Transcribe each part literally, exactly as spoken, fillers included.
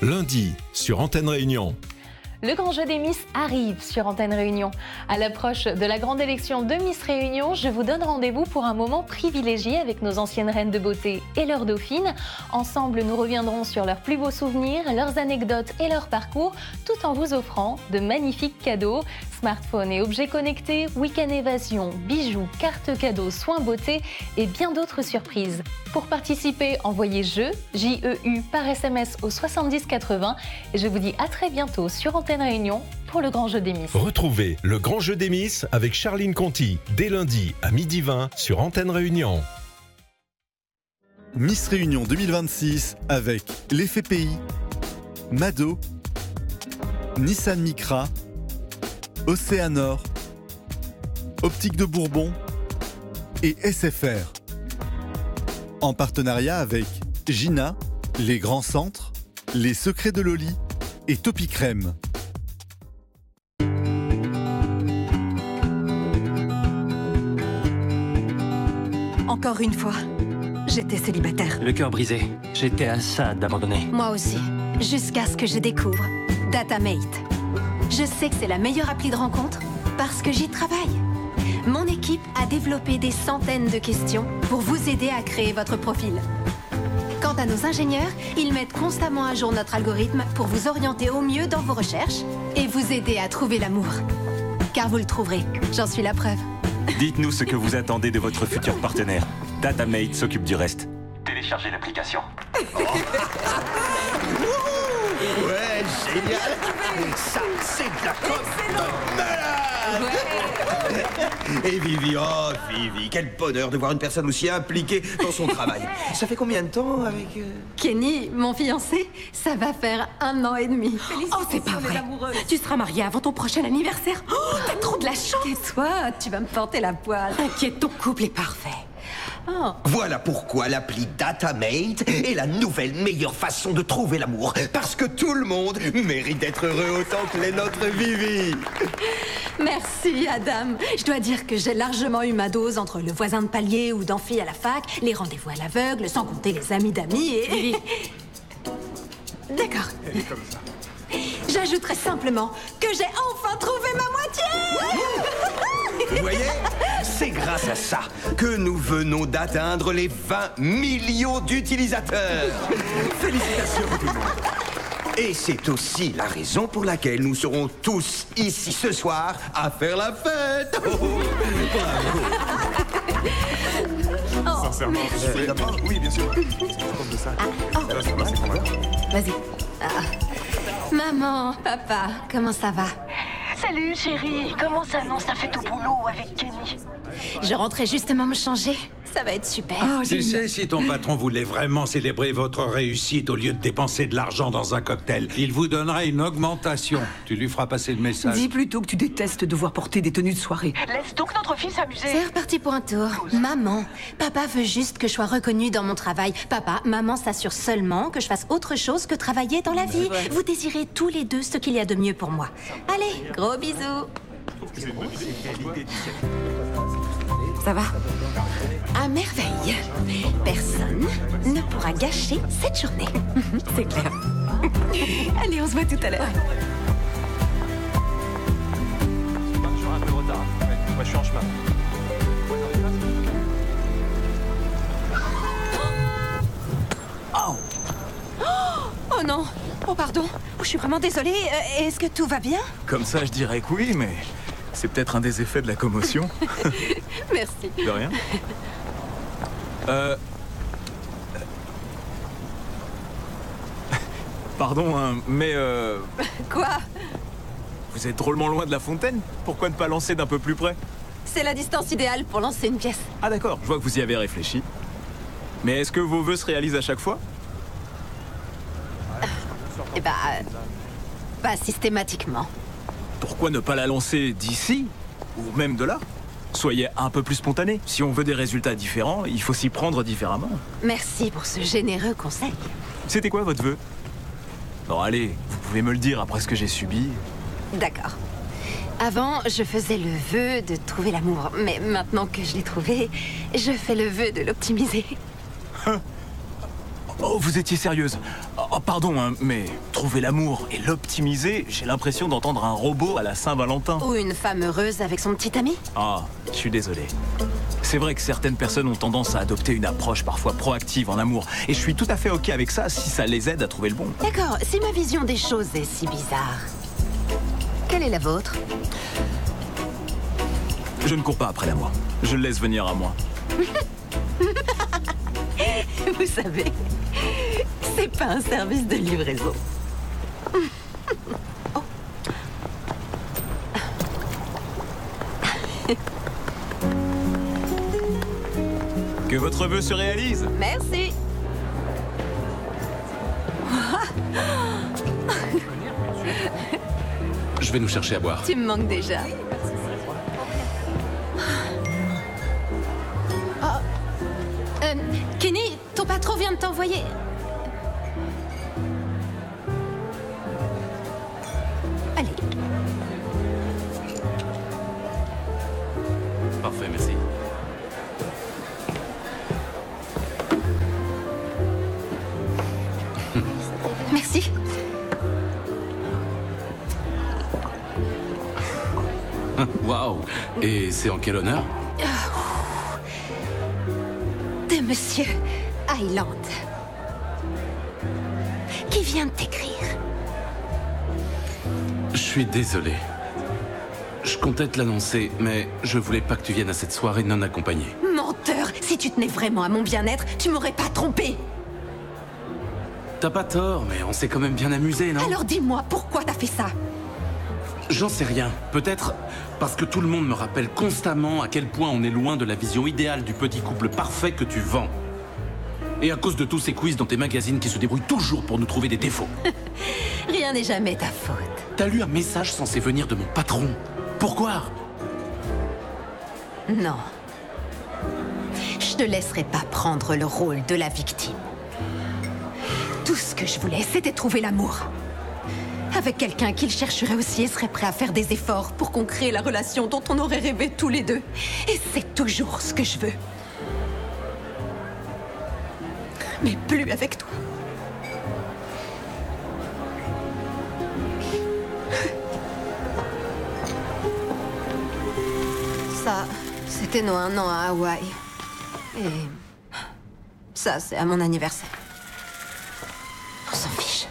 lundi sur Antenne Réunion. Le grand jeu des Miss arrive sur Antenne Réunion. À l'approche de la grande élection de Miss Réunion, je vous donne rendez-vous pour un moment privilégié avec nos anciennes reines de beauté et leurs dauphines. Ensemble, nous reviendrons sur leurs plus beaux souvenirs, leurs anecdotes et leur parcours, tout en vous offrant de magnifiques cadeaux. Smartphones et objets connectés, week-end évasion, bijoux, cartes cadeaux, soins beauté et bien d'autres surprises. Pour participer, envoyez jeu, J E U par S M S au soixante-dix quatre-vingts et je vous dis à très bientôt sur Antenne Réunion pour le grand jeu des Miss. Retrouvez le grand jeu des Miss avec Charline Conti dès lundi à midi vingt sur Antenne Réunion. Miss Réunion deux mille vingt-six avec l'Effet Pays, Mado, Nissan Micra, Océanor, Optique de Bourbon et S F R. En partenariat avec Gina, Les Grands Centres, Les Secrets de Loli et Topi Crème. Encore une fois, j'étais célibataire. Le cœur brisé. J'étais à ça d'abandonner. Moi aussi. Jusqu'à ce que je découvre Datamate. Je sais que c'est la meilleure appli de rencontre parce que j'y travaille. Mon équipe a développé des centaines de questions pour vous aider à créer votre profil. Quant à nos ingénieurs, ils mettent constamment à jour notre algorithme pour vous orienter au mieux dans vos recherches et vous aider à trouver l'amour. Car vous le trouverez, j'en suis la preuve. Dites-nous ce que vous attendez de votre futur partenaire. Datamate s'occupe du reste. Téléchargez l'application. Oh. Ouais, génial. Ça, c'est de la com de malade. Ouais. Et Vivi, oh Vivi, quel bonheur de voir une personne aussi impliquée dans son travail. Ça fait combien de temps avec... Euh... Kenny, mon fiancé, ça va faire un an et demi. Oh, c'est pas vrai. Tu seras mariée avant ton prochain anniversaire. Oh, t'as trop de la chance. Et toi, tu vas me porter la poêle. T'inquiète, ton couple est parfait. Oh. Voilà pourquoi l'appli Datamate est la nouvelle meilleure façon de trouver l'amour. Parce que tout le monde mérite d'être heureux autant que l'est notre Vivi. Merci, Adam. Je dois dire que j'ai largement eu ma dose entre le voisin de palier ou d'amphi à la fac, les rendez-vous à l'aveugle, sans compter les amis d'amis et... D'accord. Elle est comme ça. J'ajouterai simplement que j'ai enfin trouvé ma moitié. Vous voyez, c'est grâce à ça que nous venons d'atteindre les vingt millions d'utilisateurs. Félicitations tout le monde. Et c'est aussi la raison pour laquelle nous serons tous ici ce soir à faire la fête. Oh, bravo. Sincèrement, merci. je d'abord. Oui, bien sûr. Comme de ça. Ah, oh. Ça, ça va, c'est pas mal. Vas-y. Ah. Maman, papa, comment ça va? Salut chérie, comment ça non, ça fait au boulot avec Kenny? Je rentrais justement me changer. Ça va être super. Oh, tu sais, si ton patron voulait vraiment célébrer votre réussite au lieu de dépenser de l'argent dans un cocktail, il vous donnera une augmentation. Tu lui feras passer le message. Dis plutôt que tu détestes devoir porter des tenues de soirée. Laisse donc notre fille s'amuser. C'est reparti pour un tour. Maman, papa veut juste que je sois reconnue dans mon travail. Papa, maman s'assure seulement que je fasse autre chose que travailler dans la vie. Vous désirez tous les deux ce qu'il y a de mieux pour moi. Allez, gros bisous. Ça va? À merveille. Personne ne pourra gâcher cette journée. C'est clair. Allez, on se voit tout à l'heure. Toujours un peu de retard. Ouais, moi, je suis en chemin. Oh. Oh non. Oh pardon. Oh, je suis vraiment désolée. Euh, Est-ce que tout va bien? Comme ça, je dirais que oui, mais c'est peut-être un des effets de la commotion. Merci. De rien. Euh... Pardon, hein, mais euh... Quoi? Vous êtes drôlement loin de la fontaine. Pourquoi ne pas lancer d'un peu plus près? C'est la distance idéale pour lancer une pièce. Ah d'accord, je vois que vous y avez réfléchi. Mais est-ce que vos vœux se réalisent à chaque fois? Eh bah... Euh, pas systématiquement. Pourquoi ne pas la lancer d'ici? Ou même de là? Soyez un peu plus spontané. Si on veut des résultats différents, il faut s'y prendre différemment. Merci pour ce généreux conseil. C'était quoi votre vœu? Bon allez, vous pouvez me le dire après ce que j'ai subi. D'accord. Avant, je faisais le vœu de trouver l'amour. Mais maintenant que je l'ai trouvé, je fais le vœu de l'optimiser. Oh, vous étiez sérieuse? Oh, pardon, hein, mais trouver l'amour et l'optimiser, j'ai l'impression d'entendre un robot à la Saint-Valentin. Ou une femme heureuse avec son petit ami. Ah, je suis désolé. C'est vrai que certaines personnes ont tendance à adopter une approche parfois proactive en amour. Et je suis tout à fait ok avec ça si ça les aide à trouver le bon. D'accord, si ma vision des choses est si bizarre, quelle est la vôtre? Je ne cours pas après l'amour. Je le laisse venir à moi. Vous savez, c'est pas un service de livraison. Oh. Que votre vœu se réalise. Merci. Je vais nous chercher à boire. Tu me manques déjà. Oh. Euh, Kenny, ton patron vient de t'envoyer. Allez. Parfait, merci. Merci. Waouh! Et c'est en quel honneur? De Monsieur Highland, qui vient de t'écrire. Je suis désolé. Je comptais te l'annoncer, mais je voulais pas que tu viennes à cette soirée non accompagnée. Menteur! Si tu tenais vraiment à mon bien-être, tu m'aurais pas trompé. T'as pas tort, mais on s'est quand même bien amusé, non? Alors dis-moi, pourquoi t'as fait ça? J'en sais rien. Peut-être parce que tout le monde me rappelle constamment à quel point on est loin de la vision idéale du petit couple parfait que tu vends. Et à cause de tous ces quiz dans tes magazines qui se débrouillent toujours pour nous trouver des défauts. Rien n'est jamais ta faute. T'as lu un message censé venir de mon patron. Pourquoi? Non. Je ne laisserai pas prendre le rôle de la victime. Tout ce que je voulais, c'était trouver l'amour. Avec quelqu'un qui le chercherait aussi et serait prêt à faire des efforts pour qu'on crée la relation dont on aurait rêvé tous les deux. Et c'est toujours ce que je veux. Mais plus avec toi. Ça, c'était nos un an à Hawaï. Et ça, c'est à mon anniversaire. On s'en fiche.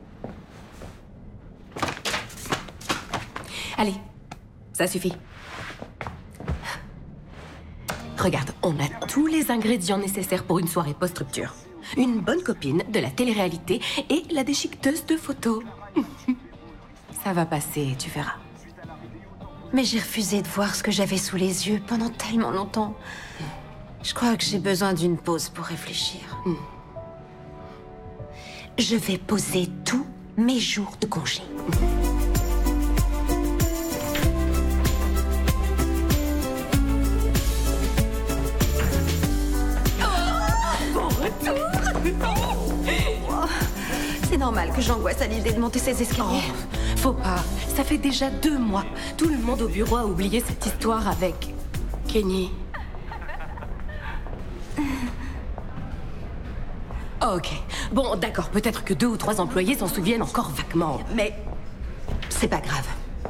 Allez, ça suffit. Regarde, on a tous les ingrédients nécessaires pour une soirée post-rupture. Une bonne copine, de la télé-réalité et la déchiqueteuse de photos. Ça va passer, tu verras. Mais j'ai refusé de voir ce que j'avais sous les yeux pendant tellement longtemps. Je crois que j'ai besoin d'une pause pour réfléchir. Je vais poser tous mes jours de congé. Bon retour! C'est normal que j'angoisse à l'idée de monter ces escaliers. Oh, faut pas. Ça fait déjà deux mois. Tout le monde au bureau a oublié cette histoire avec Kenny. Ok. Bon, d'accord. Peut-être que deux ou trois employés s'en souviennent encore vaguement. Mais c'est pas grave.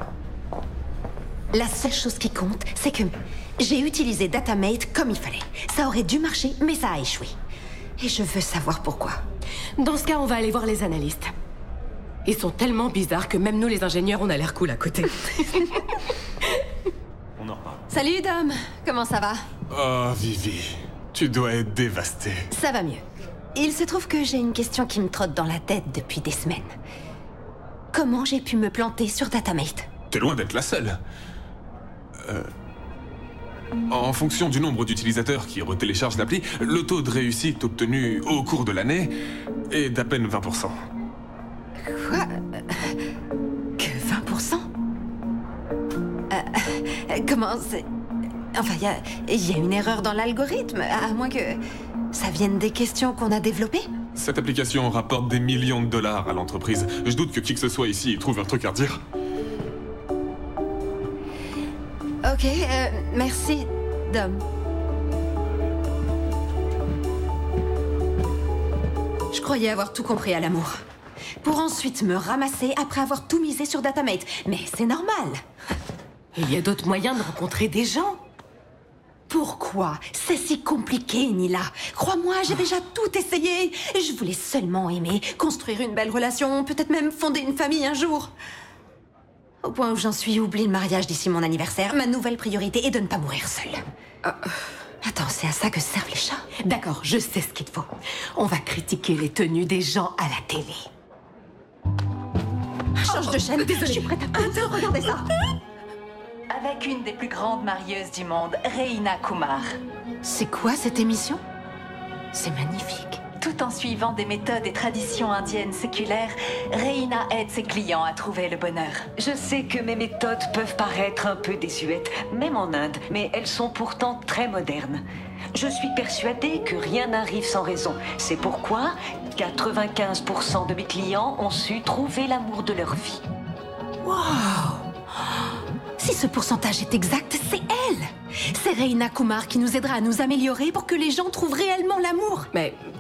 La seule chose qui compte, c'est que j'ai utilisé Datamate comme il fallait. Ça aurait dû marcher, mais ça a échoué. Et je veux savoir pourquoi. Dans ce cas, on va aller voir les analystes. Ils sont tellement bizarres que même nous, les ingénieurs, on a l'air cool à côté. On en reparle. Salut, Dom. Comment ça va? Oh, Vivi, tu dois être dévastée. Ça va mieux. Il se trouve que j'ai une question qui me trotte dans la tête depuis des semaines. Comment j'ai pu me planter sur Datamate? T'es loin d'être la seule. Euh... En fonction du nombre d'utilisateurs qui retéléchargent l'appli, le taux de réussite obtenu au cours de l'année est d'à peine vingt pour cent. Quoi? Que vingt pour cent? euh, Comment c'est... Enfin, il y, y a une erreur dans l'algorithme, à moins que ça vienne des questions qu'on a développées. Cette application rapporte des millions de dollars à l'entreprise. Je doute que qui que ce soit ici y trouve un truc à redire. Ok, euh, merci, Dom. Je croyais avoir tout compris à l'amour. Pour ensuite me ramasser après avoir tout misé sur Datamate. Mais c'est normal. Il y a d'autres moyens de rencontrer des gens. Pourquoi? C'est si compliqué, Nila. Crois-moi, j'ai déjà tout essayé. Je voulais seulement aimer, construire une belle relation, peut-être même fonder une famille un jour. Au point où j'en suis, oublie le mariage d'ici mon anniversaire. Ma nouvelle priorité est de ne pas mourir seule. Euh, attends, c'est à ça que servent les chats? D'accord, je sais ce qu'il te faut. On va critiquer les tenues des gens à la télé. Change de chaîne, désolée. Je suis prête à tout. Regardez ça. Avec une des plus grandes marieuses du monde, Reina Kumar. C'est quoi cette émission? C'est magnifique. Tout en suivant des méthodes et traditions indiennes séculaires, Reina aide ses clients à trouver le bonheur. Je sais que mes méthodes peuvent paraître un peu désuètes, même en Inde, mais elles sont pourtant très modernes. Je suis persuadée que rien n'arrive sans raison. C'est pourquoi quatre-vingt-quinze pour cent de mes clients ont su trouver l'amour de leur vie. Wow! Si ce pourcentage est exact, c'est elle! C'est Reina Kumar qui nous aidera à nous améliorer pour que les gens trouvent réellement l'amour. Mais